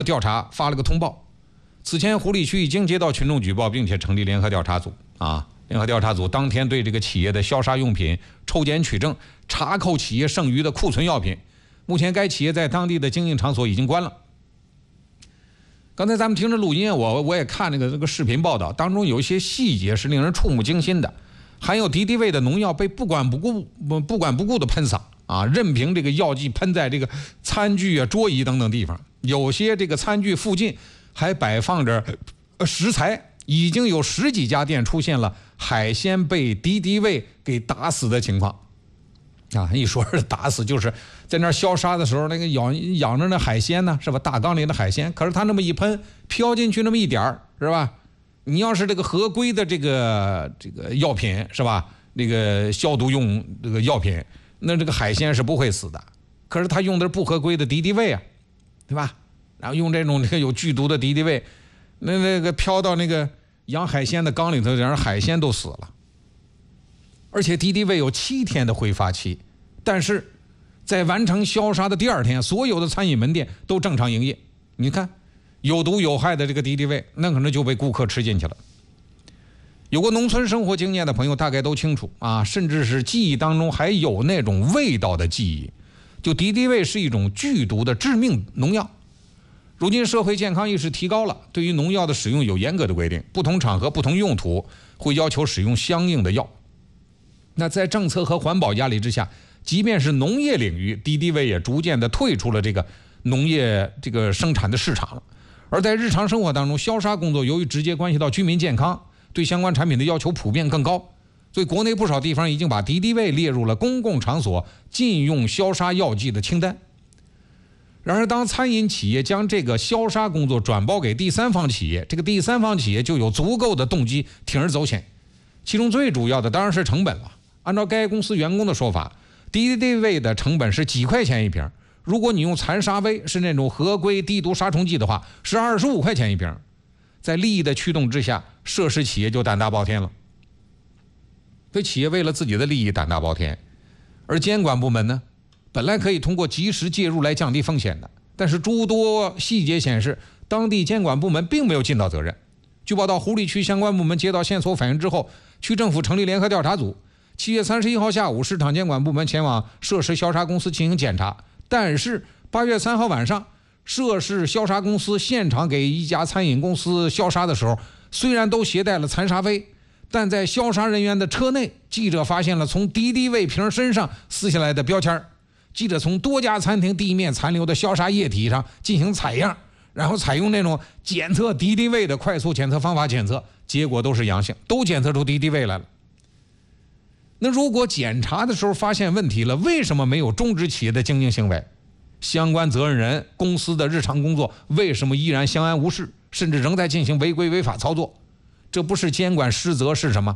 调查发了个通报。此前湖里区已经接到群众举报，并且成立联合调查组联合调查组当天对这个企业的消杀用品抽检取证，查扣企业剩余的库存药品。目前该企业在当地的经营场所已经关了。刚才咱们听着录音，我也看这个视频报道，当中有一些细节是令人触目惊心的。含有敌敌畏的农药被不管不顾的喷洒任凭这个药剂喷在这个餐具桌椅等等地方。有些这个餐具附近还摆放着食材。已经有10几家店出现了海鲜被敌敌畏给打死的情况一说是打死，就是在那消杀的时候，那个养着那海鲜呢，是吧？大缸里的海鲜，可是它那么一喷，飘进去那么一点是吧？你要是这个合规的这个药品是吧？那个消毒用这个药品，那这个海鲜是不会死的。可是他用的是不合规的敌敌畏对吧？然后用这种有剧毒的敌敌畏。那个飘到那个养海鲜的缸里头，让海鲜都死了。而且敌敌畏有7天的挥发期，但是在完成消杀的第2天，所有的餐饮门店都正常营业。你看，有毒有害的这个敌敌畏，那可能就被顾客吃进去了。有过农村生活经验的朋友大概都清楚甚至是记忆当中还有那种味道的记忆。就敌敌畏是一种剧毒的致命农药。如今社会健康意识提高了，对于农药的使用有严格的规定，不同场合不同用途会要求使用相应的药。那在政策和环保压力之下，即便是农业领域，敌敌畏也逐渐的退出了这个农业这个生产的市场了。而在日常生活当中，消杀工作由于直接关系到居民健康，对相关产品的要求普遍更高，所以国内不少地方已经把敌敌畏列入了公共场所禁用消杀药剂的清单。然而当餐饮企业将这个消杀工作转包给第三方企业，这个第三方企业就有足够的动机铤而走险。其中最主要的当然是成本了。按照该公司员工的说法，敌敌畏的成本是几块钱一瓶，如果你用残杀威是那种合规低毒杀虫剂的话，是25块钱一瓶。在利益的驱动之下，涉事企业就胆大包天了。所以企业为了自己的利益胆大包天，而监管部门呢，本来可以通过及时介入来降低风险的，但是诸多细节显示，当地监管部门并没有尽到责任。据报道，湖里区相关部门接到线索反映之后，区政府成立联合调查组。7月31号下午，市场监管部门前往涉事消杀公司进行检查，但是8月3号晚上，涉事消杀公司现场给一家餐饮公司消杀的时候，虽然都携带了残杀威，但在消杀人员的车内，记者发现了从敌敌畏瓶身上撕下来的标签。记者从多家餐厅地面残留的消杀液体上进行采样，然后采用那种检测敌敌畏的快速检测方法检测，结果都是阳性，都检测出敌敌畏来了。那如果检查的时候发现问题了，为什么没有终止企业的经营行为？相关责任人公司的日常工作为什么依然相安无事，甚至仍在进行违规违法操作？这不是监管失责是什么？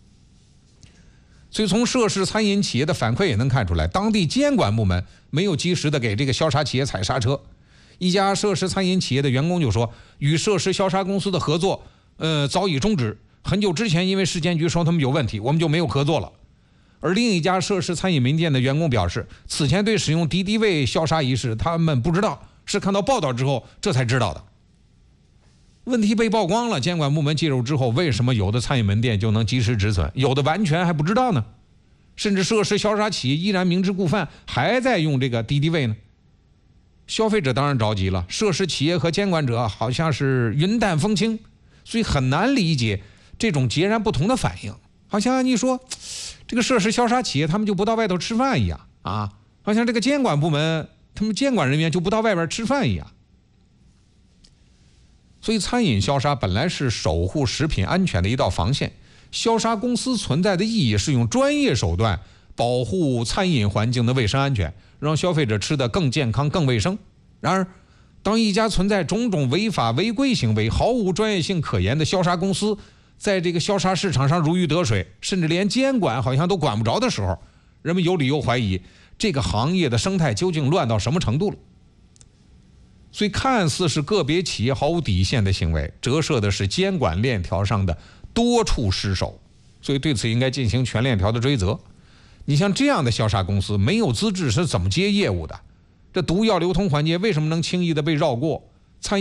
所以从涉事餐饮企业的反馈也能看出来，当地监管部门没有及时的给这个消杀企业踩刹车。一家涉事餐饮企业的员工就说，与涉事消杀公司的合作早已终止，很久之前因为市监局说他们有问题，我们就没有合作了。而另一家涉事餐饮门店的员工表示，此前对使用敌敌畏消杀一事他们不知道，是看到报道之后这才知道的。问题被曝光了，监管部门介入之后，为什么有的餐饮门店就能及时止损，有的完全还不知道呢？甚至涉事消杀企业依然明知故犯，还在用这个敌敌畏呢？消费者当然着急了，涉事企业和监管者好像是云淡风轻，所以很难理解这种截然不同的反应。好像你说这个涉事消杀企业他们就不到外头吃饭一样好像这个监管部门他们监管人员就不到外边吃饭一样。所以餐饮消杀本来是守护食品安全的一道防线，消杀公司存在的意义是用专业手段保护餐饮环境的卫生安全，让消费者吃得更健康更卫生。然而当一家存在种种违法违规行为毫无专业性可言的消杀公司在这个消杀市场上如鱼得水，甚至连监管好像都管不着的时候，人们有理由怀疑这个行业的生态究竟乱到什么程度了。所以看似是个别企业毫无底线的行为，折射的是监管链条上的多处失守，所以对此应该进行全链条的追责。你像这样的消杀公司没有资质是怎么接业务的？这毒药流通环节为什么能轻易的被绕过？